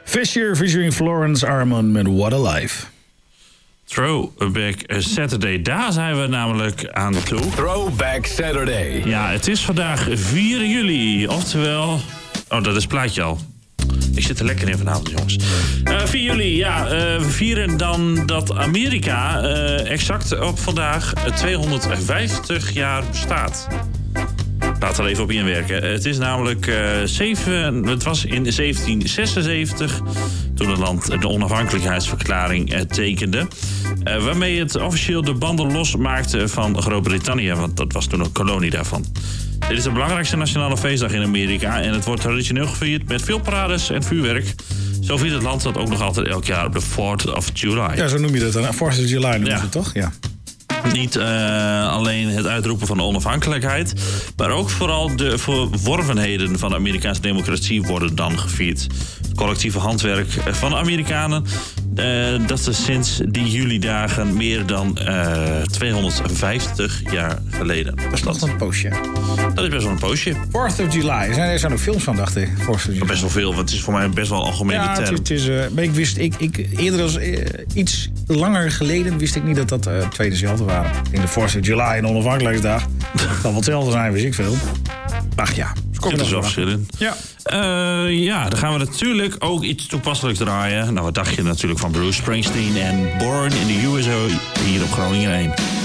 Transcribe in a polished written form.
Fisher featuring Florence Armon met What a Life. Throwback Saturday, daar zijn we namelijk aan toe. Throwback Saturday. Ja, het is vandaag 4 juli, oftewel... Oh, dat is het plaatje al. Ik zit er lekker in vanavond, jongens. 4 juli, ja, we vieren dan dat Amerika exact op vandaag 250 jaar bestaat. Laten we er even op inwerken. Het is namelijk het was in 1776 toen het land de onafhankelijkheidsverklaring tekende. Waarmee het officieel de banden losmaakte van Groot-Brittannië, want dat was toen een kolonie daarvan. Dit is de belangrijkste nationale feestdag in Amerika en het wordt traditioneel gevierd met veel parades en vuurwerk. Zo viert het land dat ook nog altijd elk jaar op de 4th of July. Ja, zo noem je dat dan. 4th of July noem je het toch? Ja. Niet alleen het uitroepen van de onafhankelijkheid, maar ook vooral de verworvenheden van de Amerikaanse democratie worden dan gevierd. Het collectieve handwerk van de Amerikanen, dat is sinds die juli-dagen meer dan 250 jaar geleden. Dat is nog een poosje. Dat is best wel een poosje. 4th of July. Er zijn ook films van, dacht ik. 4th of July. Best wel veel, want het is voor mij best wel een algemene term. Het is, maar ik wist, eerder als iets langer geleden wist ik niet dat dat twee dezelfde waren. In de 4th of July en onafhankelijkheidsdag. Dat kan wel hetzelfde zijn, wist ik veel. Ach ja. Komt er zo verschil in. Ja. Dan gaan we natuurlijk ook iets toepasselijks draaien. Nou, wat dacht je natuurlijk van Bruce Springsteen en Born in the USA hier op Groningen 1.